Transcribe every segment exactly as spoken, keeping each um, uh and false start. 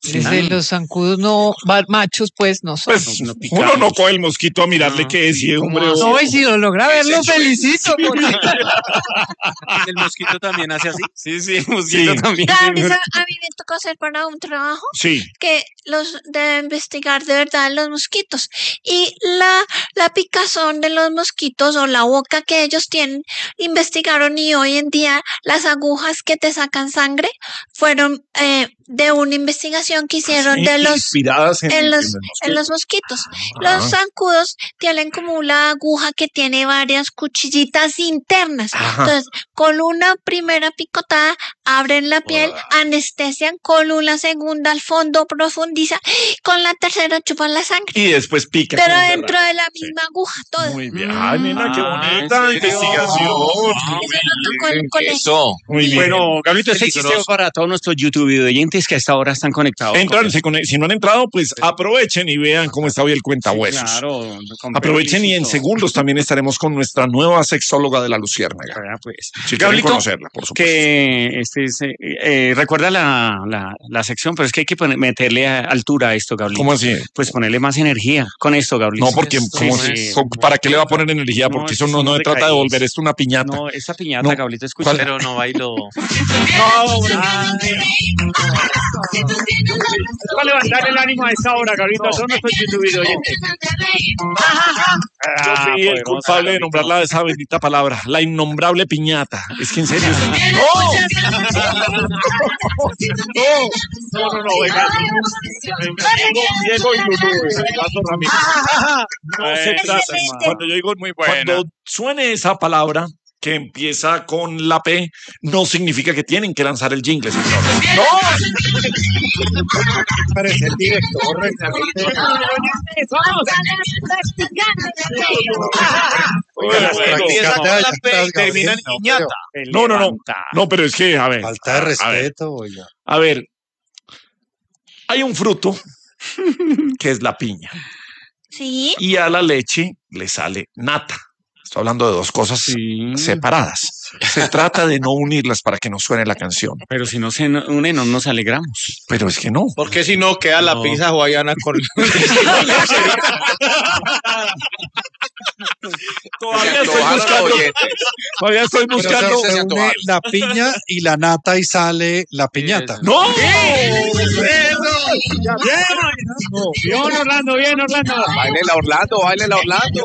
Desde los zancudos no, machos pues no son. Pues, no, no uno no coge el mosquito a mirarle no, qué es, si es hombre o... No, y si lo logra ver, lo felicito. ¿El mosquito también hace así? Sí, sí, el mosquito sí. también. A mí, a mí me tocó hacer para un trabajo sí. que los de investigar de verdad los mosquitos. Y la, la picazón de los mosquitos o la boca que ellos tienen, investigaron y hoy en día las agujas que te sacan sangre fueron eh, de una investigación que hicieron sí, de los inspiradas en, en, los, en, en los mosquitos. Ah. Los zancudos tienen como una aguja que tiene varias cuchillitas internas. Ajá. Entonces, con una primera picotada abren la piel, ah. anestesian, con una segunda al fondo profundiza, con la tercera chupan la sangre. Y después pican. Pero dentro de la misma sí. aguja, todo. Muy bien. Ay, nena, qué bonita ah, investigación. Ah, Eso. Muy bien. Bueno, Gabrielito, este chiste para todos nuestros YouTube oyentes que hasta ahora están conectados. Entran, se conect- si no han entrado, pues aprovechen y vean cómo está hoy el cuentahuesos. Sí, claro. Aprovechen y en segundos también estaremos con nuestra nueva sexóloga de la Luciérnaga. Ah, pues. Si quieren conocerla, por supuesto. Que este es, eh, eh, recuerda la, la, la sección, pero es que hay que poner, meterle a altura a esto, Gabrielito. ¿Cómo así? Pues ponerle más energía con esto, Gabrielito. No, porque sí, ¿cómo, sí, sí. ¿para qué le va a poner energía? Porque no, eso no, no se trata de volver esto una piñata. No, esa piñata, no. Gabrielito, escucha. Pero no bailo. No, va a levantar el ánimo a esta hora, Gabrielito. Son nuestros YouTube oyentes. Yo fui el culpable de nombrar esa bendita palabra, la innombrable piñata. Es que en serio. ¡No! No, no, no, venga. Diego y Lulú, no se trata. Cuando yo digo muy buena, cuando suene esa palabra que empieza con la P, no significa que tienen que lanzar el jingle, señor. ¡No! Parece el director. Termina en piñata. No, no, no. No, pero es que, a ver. Falta de respeto, oiga. A ver. Hay un fruto que es la piña. Sí. Y a la leche le sale nata. Estoy hablando de dos cosas sí. separadas. Se trata de no unirlas para que no suene la canción. Pero si no se unen, no nos alegramos. Pero es que no. Porque si no, queda la no. pizza hawaiana con... Todavía estoy buscando. Todavía estoy buscando. Se une la piña y la nata y sale la piñata. ¡No! Bien, Orlando, bien, Orlando. Baile la Orlando, baile la Orlando.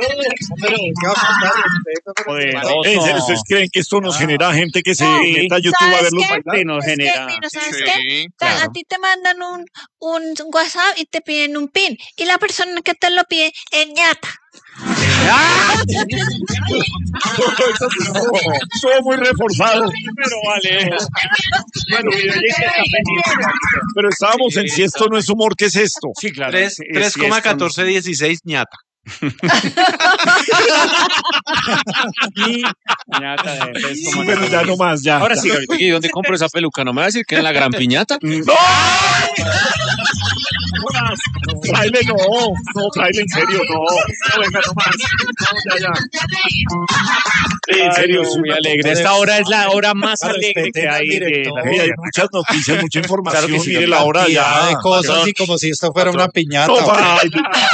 ¿Ustedes creen que esto nos genera gente que se meta a YouTube a verlos bailar? Nos genera. Mira, ¿sabes sí, qué? Claro. A ti te mandan un, un WhatsApp y te piden un pin. Y la persona que te lo pide es ñata. ¡Ah! Todo muy reforzado. Pero vale. Bueno, pero estábamos en si esto no es humor, ¿qué es esto? Sí, claro. tres coma catorce dieciséis ñata. Y ñata de sí, pero ya no más, ya. Ahora sí, ¿y dónde compro esa peluca? ¿No me va a decir que en la Gran Piñata? ¡No! Fraile, no, no, Fraile, en serio, no, no, venga, no más, no, ya, ya. En serio, es muy alegre. Esta hora es la hora más alegre que hay. De la hay muchas noticias, mucha información. Claro que sí, mire la hora ya. De cosas así como si esto fuera una piñata. No, ay,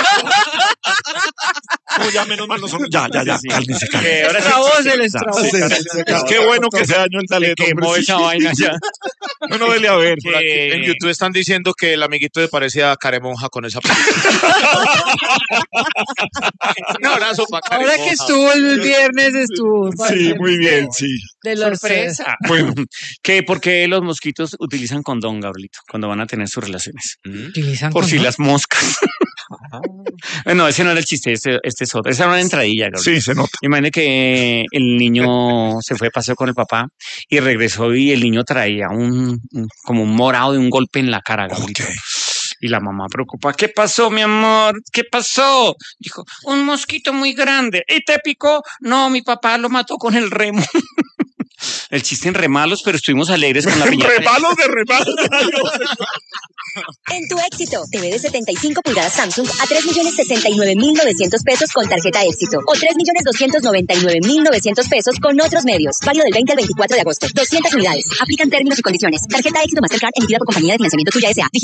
no, ya menos mal no son. Ya, ya, ya, cálmense, cálmense. Ahora sí, el estrabón. Qué bueno que se dañó el talento. Quemó esa vaina ya. No, no, vele a ver. En YouTube están diciendo que el amiguito le parecía a Caremonja con esa un abrazo para Caremonja. Ahora que estuvo el viernes estuvo. Sí, muy bien, sí. De la sorpresa. Bueno, que porque los mosquitos utilizan condón, Gabrielito, cuando van a tener sus relaciones. ¿Utilizan Por condón? si las moscas. Bueno, ese no era el chiste, este, este es otro. Esa era una entradilla, Gabrielito. Sí, se nota. Imagínate que el niño se fue de paseo con el papá y regresó y el niño traía un, un como un morado de un golpe en la cara, Gabrielito. Okay. Y la mamá preocupa, ¿qué pasó, mi amor? ¿Qué pasó? Dijo, un mosquito muy grande. ¿Y te picó? No, mi papá lo mató con el remo. El chiste en remalos, pero estuvimos alegres con la piñata. ¡Remalos de remalos! En tu Éxito, T V de setenta y cinco pulgadas Samsung a tres millones sesenta y nueve mil novecientos pesos con tarjeta Éxito o tres millones doscientos noventa y nueve mil novecientos pesos con otros medios. Válido del veinte al veinticuatro de agosto. doscientas unidades. Aplican términos y condiciones. Tarjeta Éxito Mastercard emitida por Compañía de Financiamiento Tuya S A